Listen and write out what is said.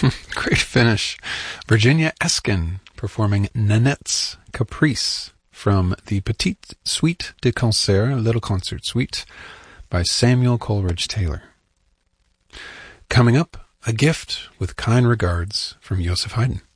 Great finish. Virginia Eskin performing Nanette's Caprice from the Petite Suite de Concert, Little Concert Suite, by Samuel Coleridge Taylor. Coming up, a gift with kind regards from Joseph Haydn.